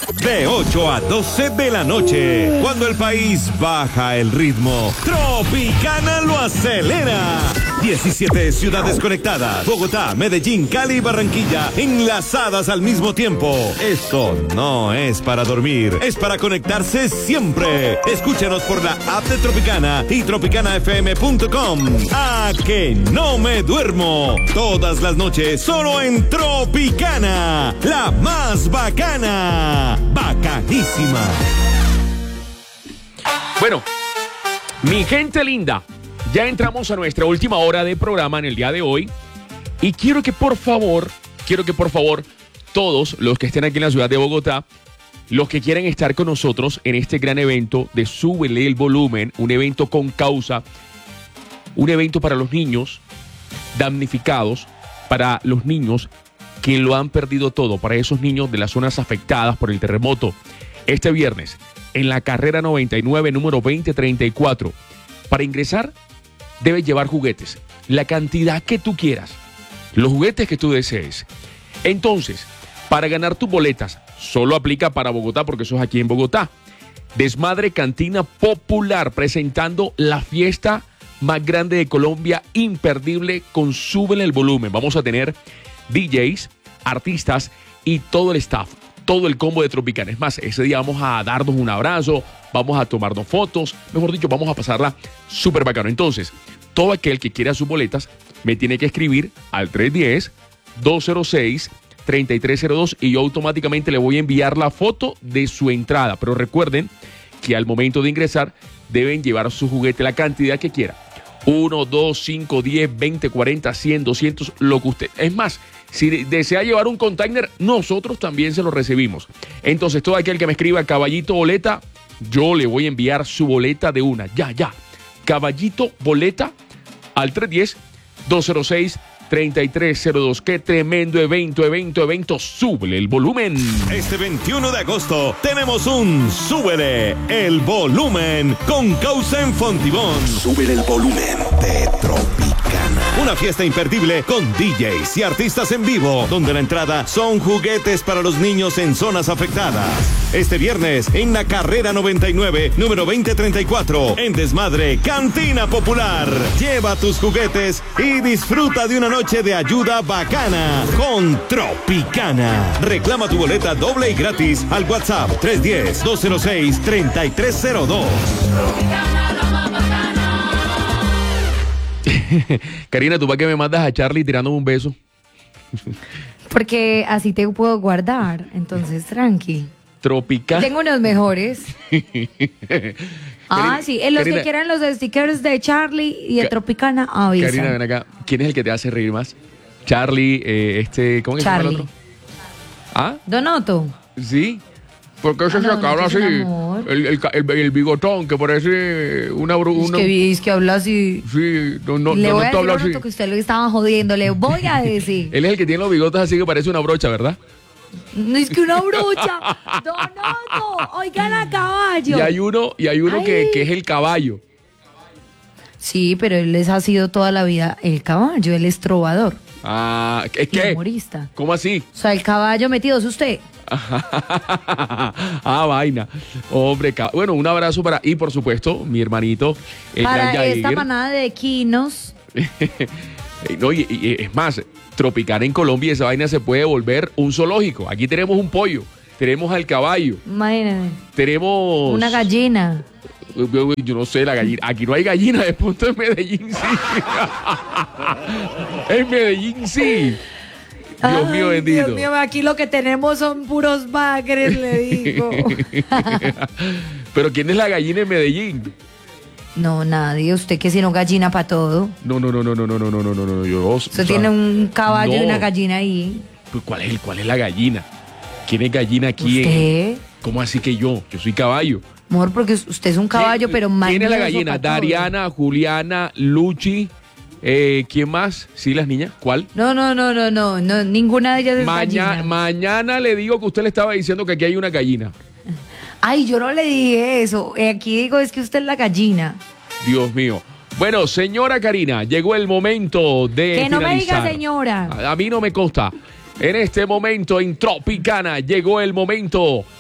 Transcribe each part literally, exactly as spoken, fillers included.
De ocho a doce de la noche, cuando el país baja el ritmo, Tropicana lo acelera. diecisiete ciudades conectadas, Bogotá, Medellín, Cali y Barranquilla, enlazadas al mismo tiempo. Esto no es para dormir, es para conectarse siempre. Escúchanos por la app de Tropicana y tropicana f m punto com. ¡A que no me duermo! Todas las noches, solo en Tropicana, la más bacana. Bacanísima. Bueno, mi gente linda, ya entramos a nuestra última hora de programa en el día de hoy y quiero que por favor, quiero que por favor todos los que estén aquí en la ciudad de Bogotá, los que quieran estar con nosotros en este gran evento de Súbele el Volumen, un evento con causa, un evento para los niños damnificados, para los niños que lo han perdido todo, para esos niños de las zonas afectadas por el terremoto. Este viernes, en la carrera noventa y nueve, número veinte treinta y cuatro. Para ingresar, debes llevar juguetes, la cantidad que tú quieras, los juguetes que tú desees. Entonces, para ganar tus boletas, solo aplica para Bogotá, porque eso es aquí en Bogotá. Desmadre Cantina Popular, presentando la fiesta más grande de Colombia, imperdible, con Súbele el Volumen. Vamos a tener D Js, artistas y todo el staff, todo el combo de Tropicana. Es más, ese día vamos a darnos un abrazo, vamos a tomarnos fotos, mejor dicho, vamos a pasarla súper bacano. Entonces, todo aquel que quiera sus boletas me tiene que escribir al tres uno cero, dos cero seis, tres tres cero dos y yo automáticamente le voy a enviar la foto de su entrada. Pero recuerden que al momento de ingresar deben llevar su juguete, la cantidad que quiera. uno, dos, cinco, diez, veinte, cuarenta, cien, doscientos, lo que usted. Es más, si desea llevar un container, nosotros también se lo recibimos. Entonces, todo aquel que me escriba Caballito Boleta, yo le voy a enviar su boleta de una. Ya, ya. Caballito Boleta al tres uno cero, dos cero seis, tres tres cero dos. Qué tremendo evento, evento, evento. Súbele el volumen. Este veintiuno de agosto tenemos un Súbele el Volumen con causa en Fontibón. Súbele el volumen de Tropicana. Una fiesta imperdible con D Js y artistas en vivo, donde la entrada son juguetes para los niños en zonas afectadas. Este viernes en la carrera noventa y nueve, número veinte treinta y cuatro, en Desmadre Cantina Popular. Lleva tus juguetes y disfruta de una noche de ayuda bacana con Tropicana. Reclama tu boleta doble y gratis al WhatsApp tres uno cero, dos cero seis, tres tres cero dos. Karina, ¿tú para qué me mandas a Charlie tirándome un beso? Porque así te puedo guardar, entonces tranqui. Tropicana. Tengo unos mejores. Ah, sí, en los Karina, que quieran los stickers de Charlie y de Ka Tropicana, avisa. Karina, ven acá. ¿Quién es el que te hace reír más? Charlie, eh, este, ¿cómo es que se llama el otro? ¿Ah? Donoto. Sí. ¿Por qué se Ah, no, sacaron no, así? es un amor. El, el, el, el bigotón que parece una... Es una que, es que habla así. sí, no, no, Le no, voy no a te decir habla a así. Donoto que usted lo estaba jodiendo. Le voy a decir. Él es el que tiene los bigotes así que parece una brocha, ¿verdad? No es que una brocha. Donoto, oigan a caballo. Y hay uno, y hay uno que, Ay. que es el caballo. Sí, pero él les ha sido toda la vida el caballo, él es trovador. Ah, ¿es Y qué? humorista. ¿Cómo así? O sea, el caballo metido es usted. Ah, vaina. Hombre, ca- bueno, un abrazo para... Y por supuesto, mi hermanito, el gran Para Yair. esta manada de equinos. No, y, y- es más, Tropicana en Colombia, esa vaina se puede volver un zoológico. Aquí tenemos un pollo, tenemos al caballo, Imagínate. tenemos... Una gallina. Yo, yo no sé, la gallina. Aquí no hay gallina, de pronto en Medellín sí. En Medellín sí. Dios Ay, mío bendito. Dios mío, aquí lo que tenemos son puros bagres, le digo. Pero ¿quién es la gallina en Medellín? No, nadie. Usted que si no gallina para todo. No, no, no, no, no, no, no, no, no, no, no. Yo, o Usted sea, tiene un caballo no. y una gallina ahí. pues, ¿cuál es el, cuál es la gallina? ¿Quién es gallina aquí? ¿Usted? ¿Cómo así que yo? Yo soy caballo. Amor, porque usted es un caballo, ¿Quién- pero más. ¿Quién es la gallina? Dariana, Juliana, Luchi. Eh, ¿Quién más? ¿Sí, las niñas? ¿Cuál? No, no, no, no, no, no, ninguna de ellas es Maña- gallina. mañana le digo que usted le estaba diciendo que aquí hay una gallina. Ay, yo no le dije eso. Eh, Aquí digo es que usted es la gallina. Dios mío. Bueno, señora Karina, llegó el momento de Que no me diga finalizar. señora. A, a mí no me consta. En este momento en Tropicana llegó el momento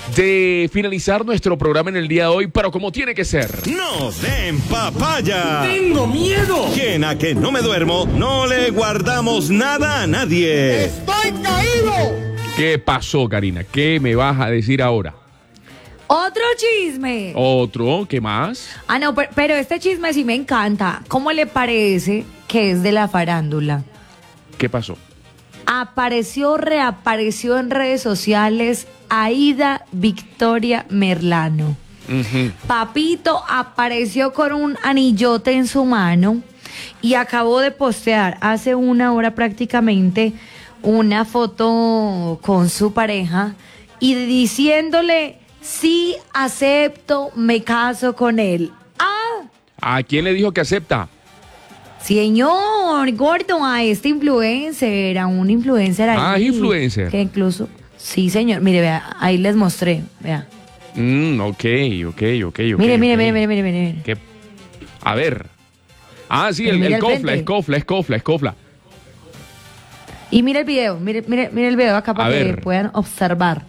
de finalizar nuestro programa en el día de hoy, pero como tiene que ser. ¡No den papaya! ¡Tengo miedo! Quien a que no me duermo, no le guardamos nada a nadie. ¡Estoy caído! ¿Qué pasó, Karina? ¿Qué me vas a decir ahora? Otro chisme. ¿Otro? ¿Qué más? Ah, no, pero, pero este chisme sí me encanta. ¿Cómo le parece que es de la farándula? ¿Qué pasó? Apareció, reapareció en redes sociales Aida Victoria Merlano. Uh-huh. Papito apareció con un anillote en su mano y acabó de postear hace una hora prácticamente una foto con su pareja y diciéndole, sí, acepto, me caso con él. Ah, ¿A quién le dijo que acepta? señor gordo, a este influencer, a un influencer ahí. Ah, influencer. Que incluso, sí, señor, mire, vea, ahí les mostré, vea. Mm, ok, ok, ok, ok. Mire, mire, ok. mire, mire, mire, mire. ¿Qué? A ver. Ah, sí, Pero el, mira el al cofla, frente. es cofla, es cofla, es cofla. Y mire el video, mire, mire, mire el video acá A para que ver. puedan observar.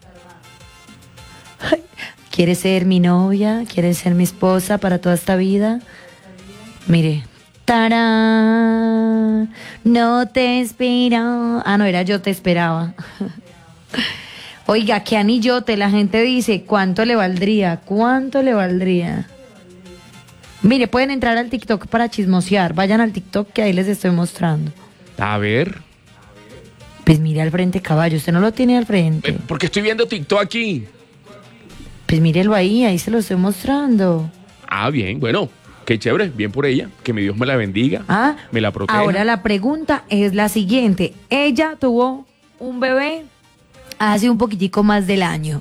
¿Quiere ser mi novia? ¿Quiere ser mi esposa para toda esta vida? Mire. ¡Tarán! No te espero. Ah, no, era yo te esperaba. Oiga, qué anillote. La gente dice, ¿cuánto le valdría? ¿Cuánto le valdría? Mire, pueden entrar al TikTok para chismosear. Vayan al TikTok que ahí les estoy mostrando. A ver. Pues mire al frente, caballo. Usted no lo tiene al frente. Eh, porque estoy viendo TikTok aquí. Pues mírelo ahí, ahí se lo estoy mostrando. Ah, bien, bueno. Qué chévere, bien por ella. Que mi Dios me la bendiga. Ah, me la proteja. ahora la pregunta es la siguiente. Ella tuvo un bebé hace un poquitico más del año.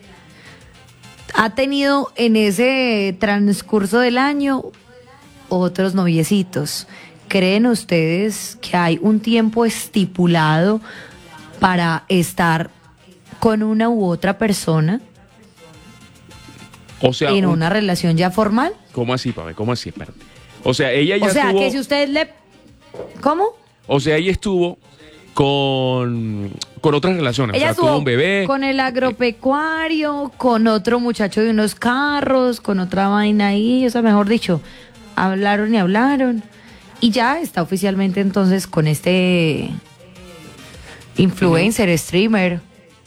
Ha tenido en ese transcurso del año otros noviecitos. ¿Creen ustedes que hay un tiempo estipulado para estar con una u otra persona O sea, en un- una relación ya formal? ¿Cómo así, Pame? ¿Cómo así? Espérate. O sea, ella ya O sea, estuvo... que si usted le... ¿Cómo? O sea, ella estuvo con, con otras relaciones. Ella o sea, estuvo tuvo un bebé. con el agropecuario, con otro muchacho de unos carros, con otra vaina ahí, o sea, mejor dicho, hablaron y hablaron. Y ya está oficialmente entonces con este influencer, streamer.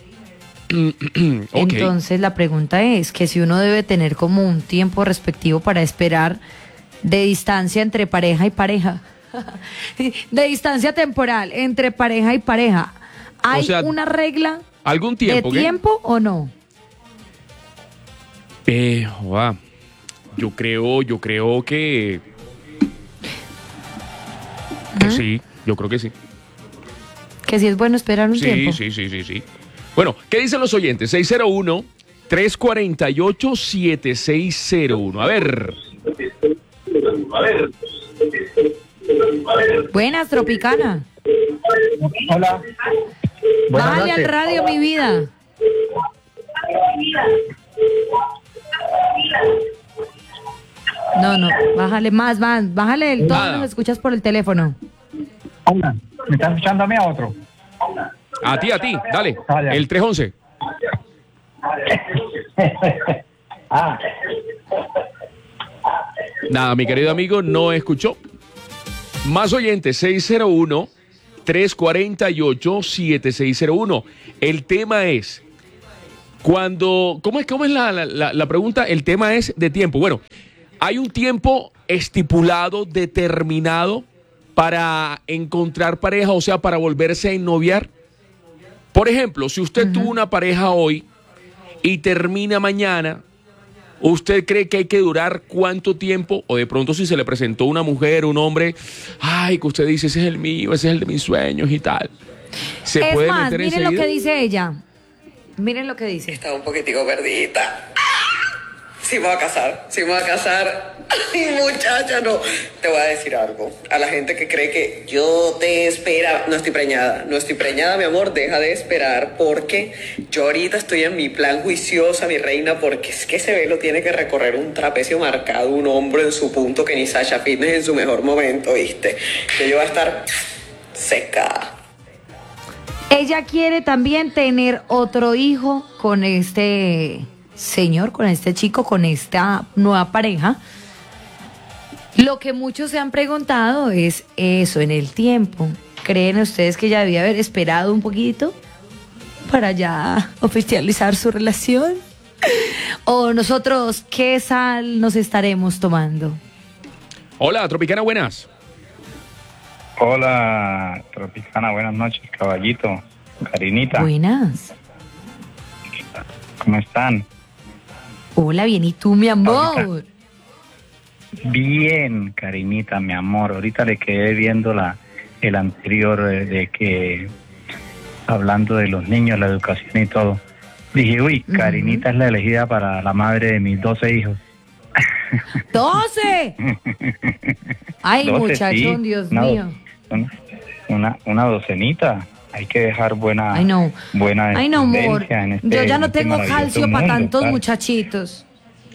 Ok. Entonces la pregunta es que si uno debe tener como un tiempo respectivo para esperar de distancia entre pareja y pareja. De distancia temporal entre pareja y pareja. ¿Hay O sea, una regla ¿Algún tiempo? de ¿qué? tiempo o no? Eh, joda, yo creo, yo creo que... que sí, yo creo que sí. Que si es bueno esperar un Sí, tiempo. sí, sí, sí, sí. Bueno, ¿qué dicen los oyentes? seis cero uno, tres cuatro ocho, siete seis cero uno. A ver. Buenas, Tropicana. Hola. Buenas Bájale al noches. radio, mi vida. No, no, bájale más, más, bájale el tono, Nada. nos escuchas por el teléfono. Hola. ¿Me estás escuchando a mí a otro? A ti, a ti, dale. Ah, ya. El tres once. Ah, Nada, mi querido amigo, no escuchó. Más oyentes, seis cero uno, tres cuatro ocho, siete seis cero uno. El tema es, cuando, ¿cómo es, cómo es la, la- la- la pregunta? El tema es de tiempo. Bueno, hay un tiempo estipulado, determinado para encontrar pareja, o sea, para volverse a ennoviar. Por ejemplo, si usted tuvo una pareja hoy y termina mañana, ¿usted cree que hay que durar cuánto tiempo? O de pronto si se le presentó una mujer, un hombre, ay, que usted dice, ese es el mío, ese es el de mis sueños y tal. ¿Se Es puede más, meter miren lo enseguida? que dice ella. Miren lo que dice. Estaba un poquitico perdidita. Sí me voy a casar, sí me voy a casar. Ay, muchacha, no. Te voy a decir algo. A la gente que cree que yo te espera, no estoy preñada, no estoy preñada, mi amor, deja de esperar porque yo ahorita estoy en mi plan juiciosa, mi reina, porque es que ese velo tiene que recorrer un trapecio marcado, un hombro en su punto que ni Sasha Fitness en su mejor momento, ¿viste? Que yo voy a estar seca. Ella quiere también tener otro hijo con este señor, con este chico, con esta nueva pareja. Lo que muchos se han preguntado es eso, en el tiempo. ¿Creen ustedes que ella debía haber esperado un poquito para ya oficializar su relación? ¿O nosotros qué sal nos estaremos tomando? Hola, Tropicana, buenas. Hola, Tropicana, buenas noches, caballito, Karinita. Buenas. ¿Cómo están? Hola, bien, ¿y tú, mi amor? Ahorita. Bien, Karinita, mi amor. Ahorita le quedé viendo la el anterior eh, de que, hablando de los niños, la educación y todo. Dije, uy, uh-huh. Karinita es la elegida para la madre de mis doce hijos. ¡Doce! Ay, doce, muchachón, sí. Dios una, mío. Una, una docenita. Hay que dejar buena, Ay, no. buena Ay, no, amor. En este, Yo ya no este tengo calcio para tantos claro. muchachitos.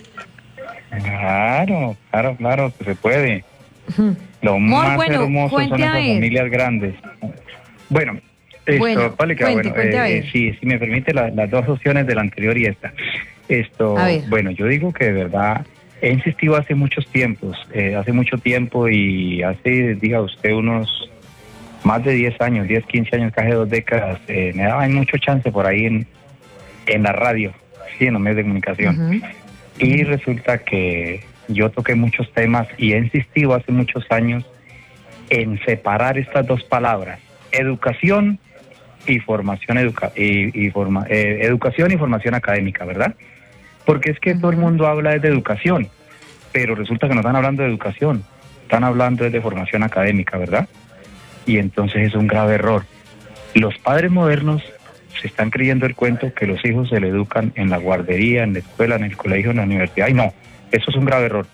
Claro, claro, claro, que se puede. Uh-huh. Lo amor, más bueno, hermoso son esas ver. familias grandes. Bueno, esto, bueno, vale, que, cuente, bueno cuente eh, si, si me permite la, las dos opciones de la anterior y esta. Esto, bueno, yo digo que de verdad he insistido hace muchos tiempos, eh, hace mucho tiempo y hace, diga usted, unos más de diez años, diez, quince años, casi dos décadas, eh, me daban mucho chance por ahí en, en la radio, sí, en los medios de comunicación. Uh-huh. Y resulta que yo toqué muchos temas y he insistido hace muchos años en separar estas dos palabras, educación y formación educa y, y forma eh, educación y formación académica, ¿verdad? Porque es que todo el mundo habla de educación, pero resulta que no están hablando de educación, están hablando de formación académica, ¿verdad? Y entonces es un grave error. Los padres modernos se están creyendo el cuento que los hijos se le educan en la guardería, en la escuela, en el colegio, en la universidad. Ay, no, eso es un grave error.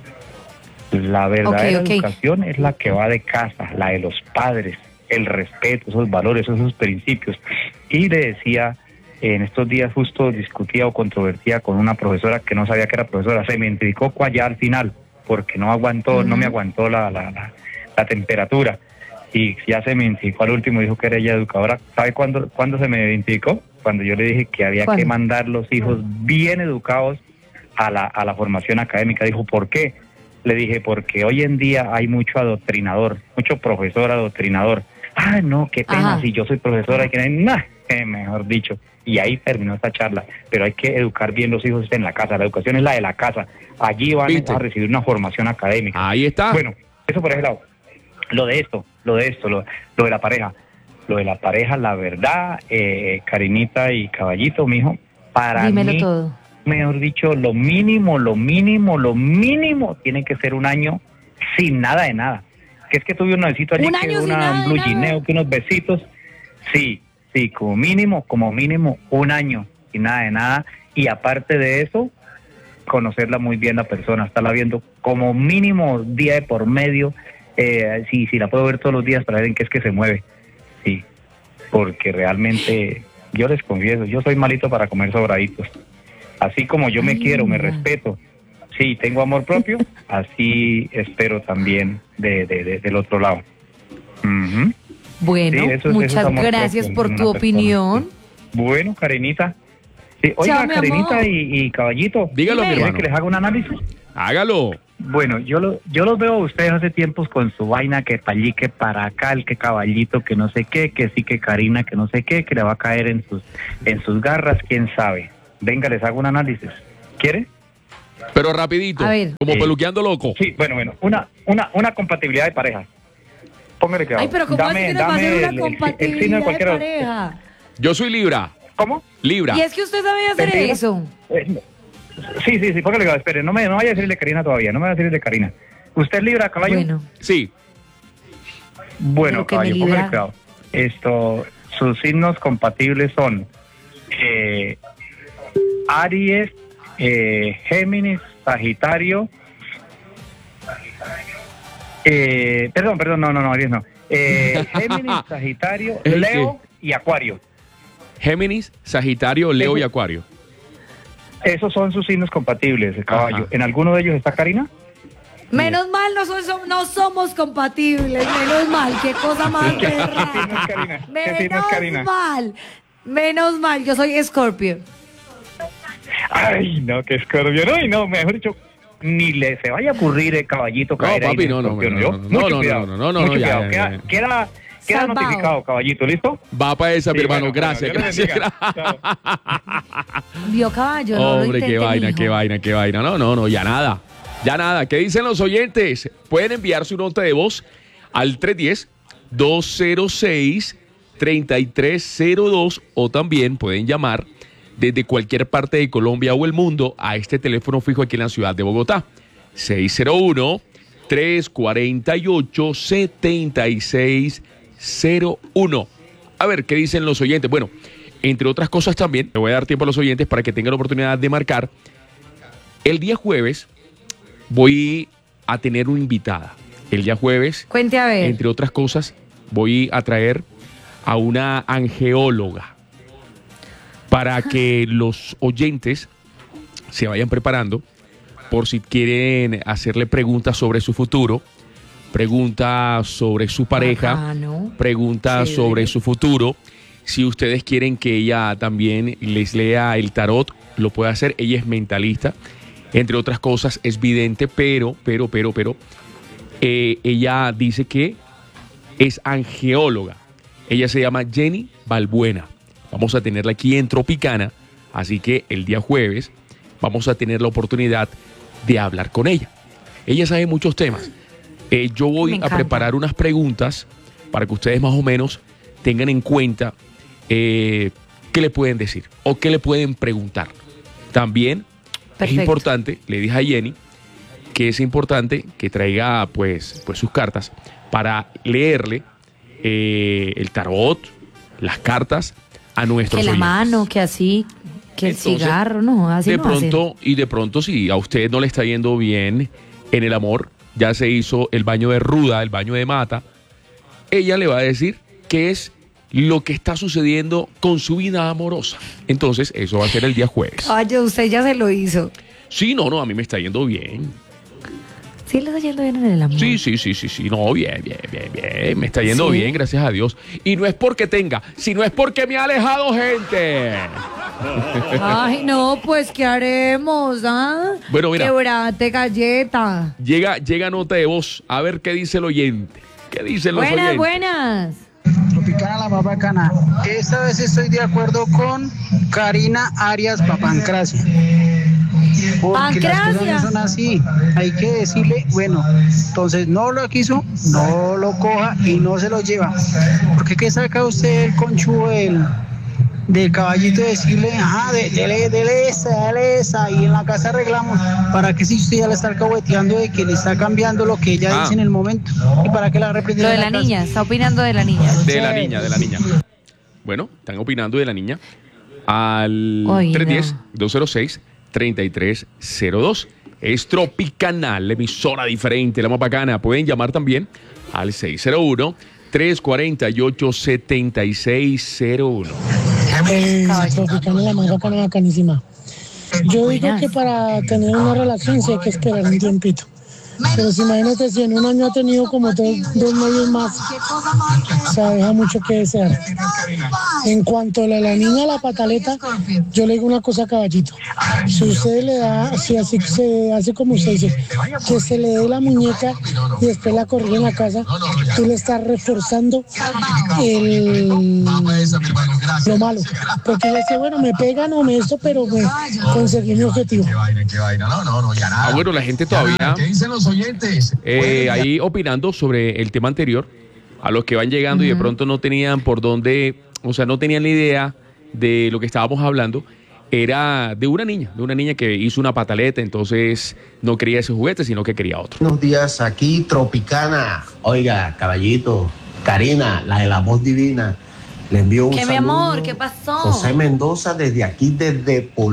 La verdadera okay, okay. educación es la que va de casa, la de los padres, el respeto, esos valores, esos principios. Y le decía, en estos días justo discutía o controvertía con una profesora que no sabía que era profesora, se me identificó allá al final, porque no aguantó, uh-huh. no me aguantó la, la, la, la temperatura. Y ya se me identificó al último, dijo que era ella educadora. ¿Sabe cuándo, cuándo se me identificó? Cuando yo le dije que había ¿Cuándo? que mandar los hijos bien educados a la, a la formación académica. Dijo, ¿por qué? Le dije, porque hoy en día hay mucho adoctrinador, mucho profesor adoctrinador. Ah, no, qué pena, Ajá. si yo soy profesora, que no, nah, mejor dicho. Y ahí terminó esta charla. Pero hay que educar bien los hijos en la casa. La educación es la de la casa. Allí van ¿Viste? a recibir una formación académica. Ahí está. Bueno, eso por ese lado. Lo de esto, lo de esto, lo, lo de la pareja. Lo de la pareja, la verdad, eh, Karinita y Caballito, mijo, para Dímelo mí, todo. mejor dicho, lo mínimo, lo mínimo, lo mínimo tiene que ser un año sin nada de nada. Que es que tuve un besito allí, un que año una, un blue gineo, que unos besitos. Sí, sí, como mínimo, como mínimo, un año sin nada de nada. Y aparte de eso, conocerla muy bien la persona, estarla viendo como mínimo día de por medio. Eh, sí, sí, la puedo ver todos los días para ver en qué es que se mueve. Sí, porque realmente, yo les confieso, yo soy malito para comer sobraditos. Así como yo me Ay, quiero, me respeto, sí, tengo amor propio, así espero también de, de, de, del otro lado. Uh-huh. Bueno, sí, eso, muchas eso gracias por tu persona. opinión. Bueno, Karinita. Sí, oiga, Chao, Karinita y, y Caballito. Dígalo, mi hermano. ¿Quiere que les haga un análisis? Hágalo. Bueno, yo lo, yo los veo a ustedes hace tiempos con su vaina que para allí, que para acá, el que Caballito, que no sé qué, que sí que Karina, que no sé qué, que le va a caer en sus, en sus garras, quién sabe. Venga, les hago un análisis. ¿Quiere? Pero rapidito, a ver. como eh, peluqueando loco. Sí, bueno, bueno, una, una, una compatibilidad de pareja. Póngale que Ay, pero ¿cómo dame, así que dame hacer una el, compatibilidad el, el de, de pareja? Yo soy Libra. ¿Cómo? Libra. Y es que usted sabe hacer ¿Libra? eso. Eh, sí, sí, sí, póngale que espere, no me, no vaya a decirle Karina todavía, no me vaya a decirle Karina. ¿Usted es Libra, caballo? Bueno. Sí. Bueno, caballo, póngale cuidado. Esto, sus signos compatibles son eh, Aries, eh, Géminis, Sagitario, eh, perdón, perdón, no, no, no, Aries no, eh, Géminis, Sagitario, Leo y Acuario. Géminis, Sagitario, Leo y Acuario. Esos son sus signos compatibles, el caballo. Ajá. ¿En alguno de ellos está Karina? Menos mal no, so- no somos compatibles, menos mal, qué cosa más berraca. ¿Qué signo es Karina? ¿Qué signo es Menos Karina? mal, menos mal, yo soy Scorpio. Ay, no, que Escorpio. No, y no, mejor dicho, ni le se vaya a ocurrir el caballito caer No, ahí papi, en no, no, Escorpio, no, ¿yo? no, no, Mucho no, cuidado, no, no, no, mucho no, ya, cuidado. ya, Queda, ya. queda, queda Salvado. notificado, caballito, ¿listo? Va para esa, mi Sí, hermano. bueno, Gracias, bueno, Dios le gracias. bendiga. Chao. Vio caballo, no lo Hombre, qué intente, vaina, mijo. qué vaina, qué vaina. No, no, no, ya nada. Ya nada. ¿Qué dicen los oyentes? Pueden enviar su nota de voz al tres uno cero, dos cero seis, tres tres cero dos o también pueden llamar desde cualquier parte de Colombia o el mundo a este teléfono fijo aquí en la ciudad de Bogotá. seis cero uno, tres cuatro ocho, siete seis cero uno. A ver, ¿qué dicen los oyentes? Bueno, entre otras cosas también, le voy a dar tiempo a los oyentes para que tengan la oportunidad de marcar. El día jueves voy a tener una invitada. El día jueves, Cuente a ver. entre otras cosas, voy a traer a una angeóloga para que los oyentes se vayan preparando por si quieren hacerle preguntas sobre su futuro, preguntas sobre su pareja, Bacano. preguntas Chévere. sobre su futuro. Si ustedes quieren que ella también les lea el tarot, lo puede hacer. Ella es mentalista, entre otras cosas, es vidente, pero, pero, pero, pero, eh, ella dice que es angeóloga. Ella se llama Jenny Balbuena. Vamos a tenerla aquí en Tropicana, así que el día jueves vamos a tener la oportunidad de hablar con ella. Ella sabe muchos temas. Eh, yo Me voy a encanta. preparar unas preguntas para que ustedes más o menos tengan en cuenta eh, qué le pueden decir o qué le pueden preguntar. También Perfecto. es importante, le dije a Jenny, que es importante que traiga pues, pues sus cartas para leerle eh, el tarot, las cartas a nuestros Que la oyentes. mano, que así, que el Entonces, cigarro, no, así de no hacen. pronto, y de pronto, si a usted no le está yendo bien en el amor, ya se hizo el baño de ruda, el baño de mata, ella le va a decir qué es lo que está sucediendo con su vida amorosa. Entonces, eso va a ser el día jueves. Caballo, usted ya se lo hizo. Sí, no, no, a mí me está yendo bien. Sí, le está yendo bien en el amor. Sí, sí, sí, sí, sí, no, bien, bien, bien, bien, me está yendo Sí. bien, gracias a Dios. Y no es porque tenga, sino es porque me ha alejado gente. Ay, no, pues, ¿qué haremos? ¿Ah? Bueno, mira. Quebrate galleta. Llega, llega nota de voz, a ver qué dice el oyente. ¿Qué dicen los Buenas, oyentes? buenas. Tropicana, la más bacana. Esta vez estoy de acuerdo con Karina Arias Papancracia. Porque las Pancracia. cosas no son así. Hay que decirle, bueno, entonces no lo quiso, no lo coja y no se lo lleva. Porque qué saca usted el conchudo del, del caballito de decirle, ajá, de- dele, dele esa, dele esa, y en la casa arreglamos. ¿Para que si usted ya le está alcahueteando de que le está cambiando lo que ella Ah. dice en el momento? ¿Y para que la reprenda Lo de en la casa? niña, está opinando de la niña. De la niña, de la niña. Bueno, están opinando de la niña al Ay, tres uno cero, no. dos cero seis, tres tres cero dos. Es Tropicanal, la emisora diferente, la más bacana. Pueden llamar también al seis cero uno, tres cuatro ocho, siete seis cero uno. Eh, Tropicana, la más bacana, bacanísima. Yo digo Buenas. que para tener una relación sí hay que esperar un tiempito. Pero si imagínate, si en un año ha tenido como dos, dos novios más, o sea, deja mucho que desear. En cuanto a la, la niña, la pataleta, yo le digo una cosa a Caballito. Si usted le da, si así se hace como usted dice, que se le dé la muñeca y después la corrige en la casa, tú le estás reforzando el, lo malo. Porque ella dice, bueno, me pegan o me esto, pero me conseguí mi objetivo. Ah, bueno, la gente todavía eh, ahí opinando sobre el tema anterior, a los que van llegando y de pronto no tenían por dónde, o sea, no tenían la idea de lo que estábamos hablando. Era de una niña, de una niña que hizo una pataleta, entonces no quería ese juguete, sino que quería otro. Buenos días, aquí Tropicana. Oiga, caballito, Karina, la de la voz divina, le envío un ¿Qué, mi saludo. amor? ¿Qué pasó? José Mendoza, desde aquí, desde Pol